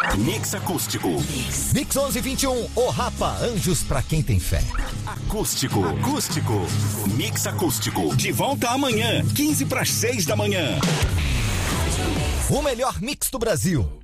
Mix acústico. Mix 1121, O Rapa, Anjos pra quem tem fé. Acústico. Mix acústico. De volta amanhã, 5:45 da manhã. O melhor mix do Brasil.